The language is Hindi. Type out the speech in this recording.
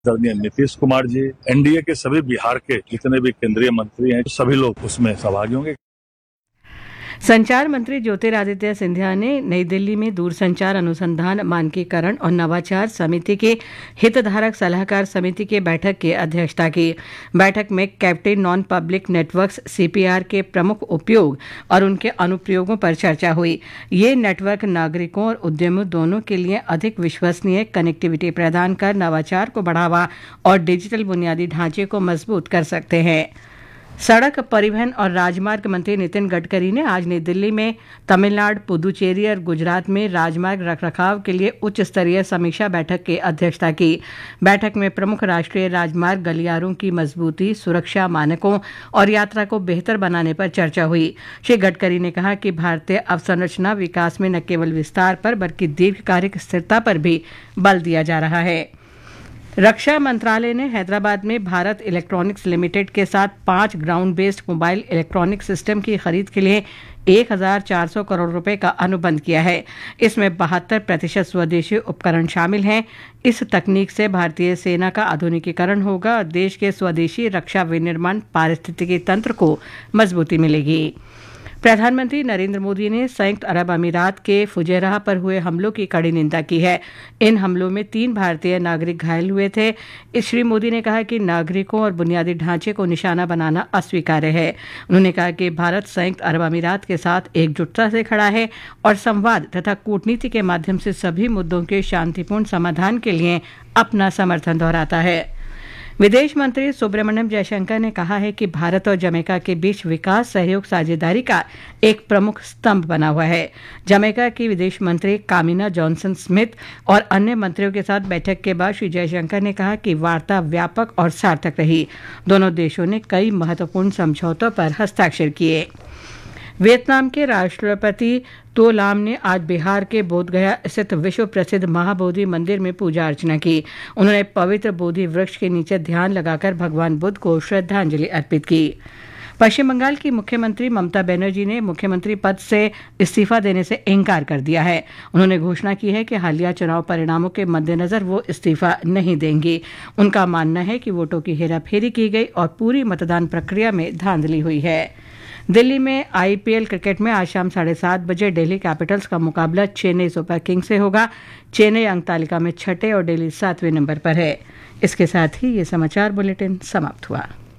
आदरणीय नीतीश कुमार जी, एनडीए के सभी बिहार के जितने भी केंद्रीय मंत्री हैं, सभी लोग उसमें सहभागी होंगे। संचार मंत्री ज्योतिरादित्य सिंधिया ने नई दिल्ली में दूरसंचार अनुसंधान मानकीकरण और नवाचार समिति के हितधारक सलाहकार समिति की बैठक की अध्यक्षता की। बैठक में captive non public networks CPR के प्रमुख उपयोग और उनके अनुप्रयोगों पर चर्चा हुई। ये नेटवर्क नागरिकों और उद्यमियों दोनों के लिए अधिक विश्वसनीय कनेक्टिविटी प्रदान कर नवाचार को बढ़ावा और डिजिटल बुनियादी ढांचे को मजबूत कर सकते हैं। सड़क परिवहन और राजमार्ग मंत्री नितिन गडकरी ने आज नई दिल्ली में तमिलनाडु, पुदुचेरी और गुजरात में राजमार्ग रखरखाव के लिए उच्च स्तरीय समीक्षा बैठक की अध्यक्षता की। बैठक में प्रमुख राष्ट्रीय राजमार्ग गलियारों की मजबूती, सुरक्षा मानकों और यात्रा को बेहतर बनाने पर चर्चा हुई। श्री गडकरी ने कहा कि भारतीय अवसंरचना विकास में न केवल विस्तार पर बल्कि दीर्घकालिक स्थिरता पर भी बल दिया जा रहा है। रक्षा मंत्रालय ने हैदराबाद में भारत इलेक्ट्रॉनिक्स लिमिटेड के साथ 5 ground based mobile electronic system की खरीद के लिए 1,400 करोड़ रुपए का अनुबंध किया है। इसमें 72% स्वदेशी उपकरण शामिल हैं। इस तकनीक से भारतीय सेना का आधुनिकीकरण होगा और देश के स्वदेशी रक्षा विनिर्माण पारिस्थितिकी तंत्र को मजबूती मिलेगी। प्रधानमंत्री नरेंद्र मोदी ने संयुक्त अरब अमीरात के फुजैराह पर हुए हमलों की कड़ी निंदा की है। इन हमलों में 3 भारतीय नागरिक घायल हुए थे। श्री मोदी ने कहा कि नागरिकों और बुनियादी ढांचे को निशाना बनाना अस्वीकार्य है। उन्होंने कहा कि भारत संयुक्त अरब अमीरात के साथ एकजुटता से खड़ा है और संवाद तथा कूटनीति के माध्यम से सभी मुद्दों के शांतिपूर्ण समाधान के लिए अपना समर्थन दोहराता है। विदेश मंत्री सुब्रमण्यम जयशंकर ने कहा है कि भारत और जमैका के बीच विकास सहयोग साझेदारी का एक प्रमुख स्तंभ बना हुआ है। जमैका की विदेश मंत्री कामिना जॉनसन स्मिथ और अन्य मंत्रियों के साथ बैठक के बाद श्री जयशंकर ने कहा कि वार्ता व्यापक और सार्थक रही। दोनों देशों ने कई महत्वपूर्ण समझौतों पर हस्ताक्षर किए। वियतनाम के राष्ट्रपति तो लाम ने आज बिहार के बोधगया स्थित विश्व प्रसिद्ध महाबोधि मंदिर में पूजा अर्चना की। उन्होंने पवित्र बोधि वृक्ष के नीचे ध्यान लगाकर भगवान बुद्ध को श्रद्धांजलि अर्पित की। पश्चिम बंगाल की मुख्यमंत्री ममता बनर्जी ने मुख्यमंत्री पद से इस्तीफा देने से इनकार कर दिया है। उन्होंने घोषणा की है कि हालिया चुनाव परिणामों के मद्देनजर वो इस्तीफा नहीं देंगी। उनका मानना है कि वोटों की हेराफेरी की गई और पूरी मतदान प्रक्रिया में धांधली हुई है। दिल्ली में आईपीएल क्रिकेट में आज शाम 7:30 बजे दिल्ली कैपिटल्स का मुकाबला चेन्नई सुपर किंग्स से होगा। चेन्नई अंक तालिका में 6ठे और दिल्ली 7वें नंबर पर है। इसके साथ ही ये समाचार बुलेटिन समाप्त हुआ।